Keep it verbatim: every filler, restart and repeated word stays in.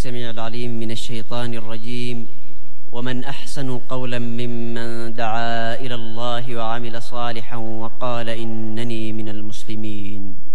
السميع العليم من الشيطان الرجيم. ومن أحسن قولا ممن دعا إلى الله وعمل صالحا وقال إنني من المسلمين.